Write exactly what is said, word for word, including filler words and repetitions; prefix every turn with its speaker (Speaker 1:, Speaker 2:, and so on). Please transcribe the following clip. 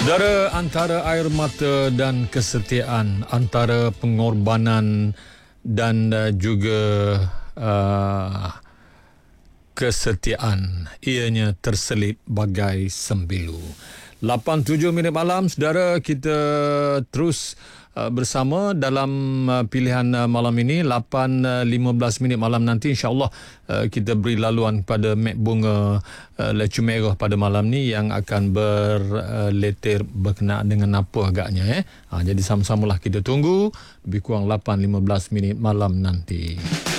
Speaker 1: Saudara, antara air mata dan kesetiaan, antara pengorbanan dan uh, juga uh, kesetiaan, ianya terselip bagai sembilu. lapan tujuh minit malam, saudara, kita terus uh, bersama dalam uh, pilihan uh, malam ini. Lapan lima belas minit malam nanti, insyaAllah uh, kita beri laluan kepada Mek Bunga uh, Lecu Merah pada malam ni yang akan berletir uh, berkenaan dengan apa agaknya. Eh? Ha, jadi sama-samalah kita tunggu lebih kurang lapan lima belas minit malam nanti.